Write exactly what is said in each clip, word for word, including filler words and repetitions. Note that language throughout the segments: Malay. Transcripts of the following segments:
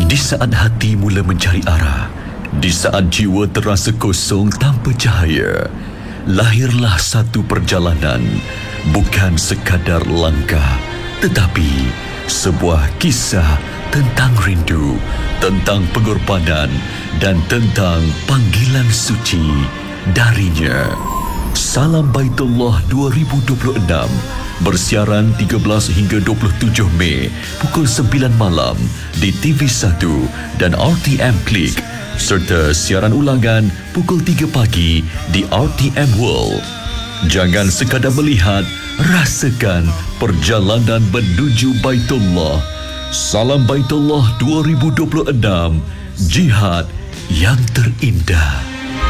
Di saat hati mula mencari arah, di saat jiwa terasa kosong tanpa cahaya, lahirlah satu perjalanan, bukan sekadar langkah, tetapi sebuah kisah tentang rindu, tentang pengorbanan dan tentang panggilan suci darinya. Salam Baitullah dua ribu dua puluh enam bersiaran tiga belas hingga dua puluh tujuh Mei pukul sembilan malam di T V satu dan R T M Klik, serta siaran ulangan pukul tiga pagi di R T M World. Jangan sekadar melihat, rasakan perjalanan menuju Baitullah. Salam Baitullah dua ribu dua puluh enam, jihad yang terindah.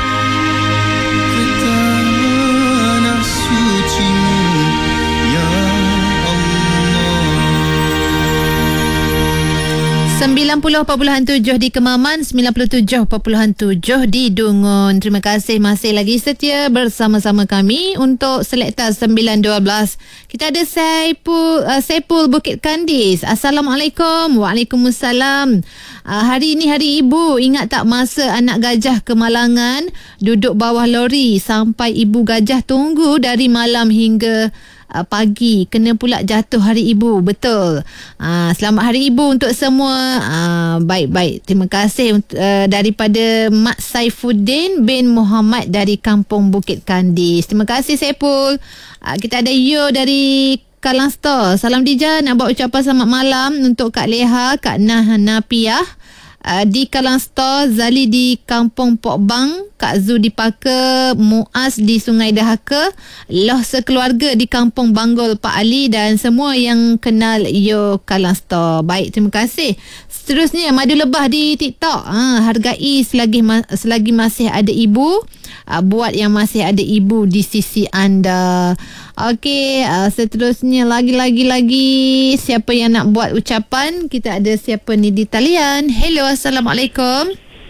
sembilan puluh perpuluhan tujuh di Kemaman, sembilan puluh tujuh perpuluhan tujuh di Dungun. Terima kasih masih lagi setia bersama-sama kami untuk Selekta sembilan dua belas. Kita ada Saipul, uh, Saipul Bukit Kandis. Assalamualaikum. Waalaikumsalam. Uh, hari ini hari ibu. Ingat tak masa anak gajah kemalangan duduk bawah lori sampai ibu gajah tunggu dari malam hingga Uh, pagi, kena pula jatuh hari ibu. Betul. Uh, selamat hari ibu untuk semua. Uh, baik-baik. Terima kasih uh, daripada Mak Saifuddin bin Muhammad dari Kampung Bukit Kandis. Terima kasih Saipul. Uh, kita ada Yo dari Kallang Store. Salam Dija, nak buat ucapan selamat malam untuk Kak Leha, Kak Nah Napiah Uh, di Kallang Store, Zali di Kampung Pok Bang, Kak Zu di Paka, Muaz di Sungai Dahaka, Loh sekeluarga di Kampung Banggol Pak Ali dan semua yang kenal Yo Kallang Store. Baik, terima kasih. Seterusnya Madu Lebah di TikTok. Ha, hargai selagi ma- selagi masih ada ibu. Uh, buat yang masih ada ibu di sisi anda. Okey, uh, seterusnya lagi-lagi lagi siapa yang nak buat ucapan? Kita ada siapa ni di talian. Hello, Assalamualaikum.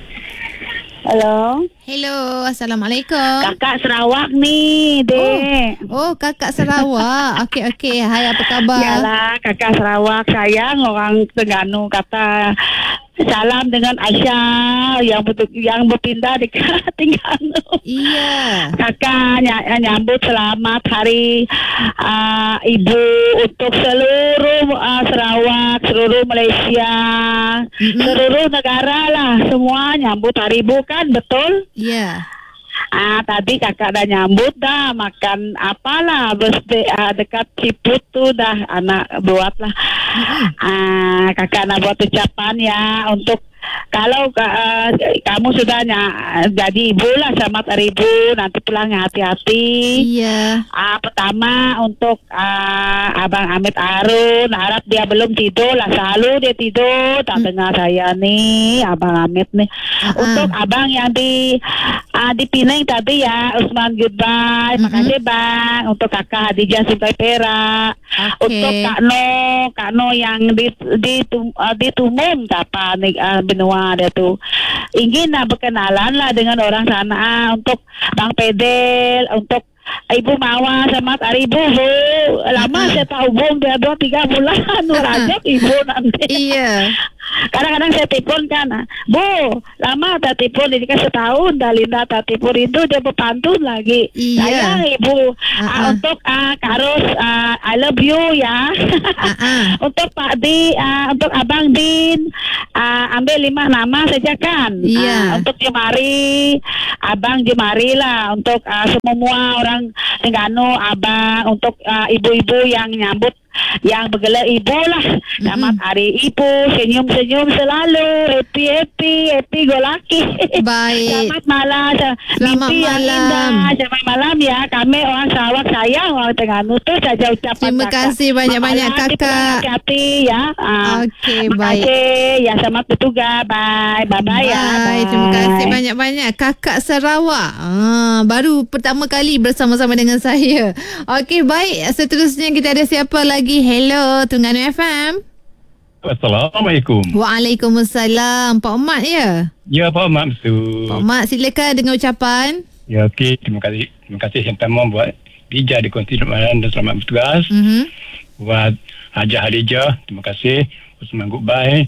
Hello. Hello, Assalamualaikum. Kakak Sarawak ni, Dek. Oh, oh kakak Sarawak. Okey, okey. Hai, apa khabar? Yalah, kakak Sarawak. Sayang orang Terengganu kata salam dengan Aisyah yang betul, yang berpindah dekat Terengganu. Iya. Kakak ny- nyambut selamat hari uh, ibu untuk seluruh uh, Sarawak, seluruh Malaysia, mm-hmm. seluruh negara lah. Semua nyambut hari ibu kan, betul? Iya. Ah, tadi kakak dah nyambut dah makan apalah birthday ah, dekat Ciput tu dah anak buat lah. Mm-hmm. Ah, kakak nak buat ucapan ya untuk kalau uh, kamu sudah ny- jadi ibu lah, selamat hari ibu, nanti pulang hati-hati. Iya. Ah, pertama untuk uh, Abang Amit Arun, harap dia belum tidur lah, selalu dia tidur tak mm. dengar saya ni Abang Amit ni. Uh-huh. Untuk abang yang di uh, di Penang tadi ya, Usman, goodbye. Mm-hmm. Makasih bang. Untuk kakak Hadijah Sungai Perak. Okay. Untuk Kak No, Kak No yang di di tum, uh, di Tumum apa nih uh, benua dia tu. Ingin nak berkenalan lah dengan orang sana. Untuk Bang Pedel, untuk Ibu Mawar, selamat hari ibu, Bu. Lama uh-huh. saya tak hubung dia dua tiga bulan. Rajab ibu nanti. Iya. Kadang-kadang saya telepon kan, Bu, lama tak telepon, ini kan setahun dah Linda tak telepon itu, dia berpantun lagi. Iya. Sayang ibu. Uh-huh. Uh, untuk uh, Kak Ros, uh, I love you ya. Uh-huh. Untuk Pak Di, uh, untuk Abang Din, uh, ambil lima nama saja kan. Iya. Uh, untuk Jemari, Abang Jemari lah. Untuk uh, semua orang Terengganu, abang, untuk uh, ibu-ibu yang nyambut, yang bergelar ibu lah. Selamat mm-hmm. hari ibu, senyum-senyum selalu, happy-happy, happy go lucky. Baik. Selamat malam. Selamat mimpi malam. Yang indah. Selamat malam ya. Kami orang Sarawak sayang, orang Terengganu tu saja ucapan. Terima kakak. kasih banyak-banyak kakak. Hati-hati ya. Uh, Okey, baik. Terima kasih. Ya, selamat bertugas. Bye. Bye-bye ya. Bye. Terima kasih banyak-banyak kakak Sarawak. Ah, baru pertama kali bersama-sama dengan saya. Okey, baik. Seterusnya kita ada siapa lagi? Hello, Terengganu F M. Assalamualaikum. Waalaikumsalam. Pak Mat ya? Ya, Pak Mat betul. Pak Mat, silakan dengan ucapan. Ya, okey. Terima kasih. Terima kasih yang pertama buat Dija di Konti Malam dan selamat bertugas. Mm-hmm. Buat Haja Hadijah, terima kasih. Usman, goodbye.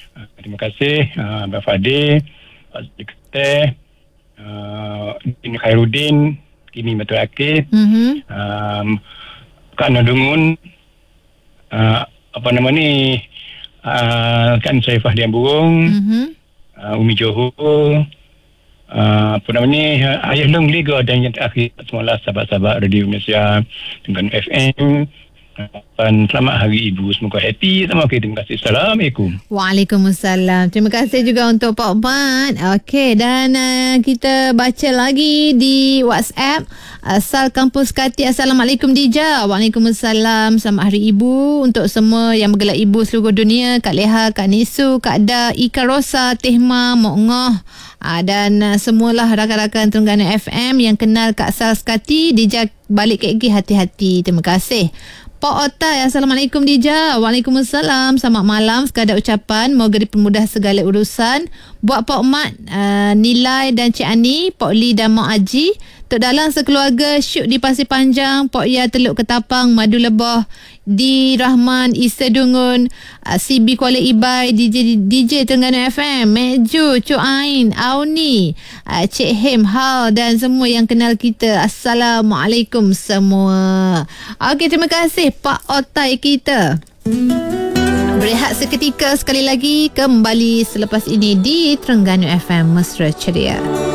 Uh, terima kasih uh, Abang Fadil, Pak Sekretari, uh, Din Khairuddin, Kini Matul Akif, Mhm. um, Kak Nodungun, uh, apa nama ni, uh, Kak Saifah Dian Burung, Mhm. uh, Umi Johor, uh, apa nama ni, uh, Ayah Long Liga, dan yang terakhir semualah sahabat-sahabat Radio Malaysia dengan F M. Dan selamat Hari Ibu. Semoga happy sama kita. Terima kasih. Assalamualaikum. Waalaikumsalam. Terima kasih juga untuk Pak Mat. Okey, dan uh, kita baca lagi di WhatsApp. Asal Kampus Kati. Assalamualaikum Dija. Waalaikumsalam. Selamat Hari Ibu untuk semua yang bergelar ibu seluruh dunia. Kak Leha, Kak Nisu, Kak Da, Ika Rosa, Tehma, Mok Ngoh. Uh, dan uh, semualah rakan-rakan Terengganu F M yang kenal Kak Sal Sekati. Dija balik K G, hati-hati. Terima kasih. Pak Otai, Assalamualaikum Dija. Waalaikumsalam. Selamat malam. Sekadar ucapan, moga dipermudah segala urusan. Buat Pak Mat, uh, Nilai dan Cik Ani, Pak Lee dan Mak Haji. Tok Dalang sekeluarga, Syuk di Pasir Panjang, Pak Ya Teluk Ketapang, Madu Lebah, Di Rahman, Isa Dungun, uh, C B Kuala Ibai, D J D J Terengganu F M, Meju, Cuk Ain, Auni, uh, Cik Hem Hal dan semua yang kenal kita. Assalamualaikum semua. Okey, terima kasih Pak Otai kita. Berehat seketika, sekali lagi kembali selepas ini di Terengganu F M Mesra Ceria.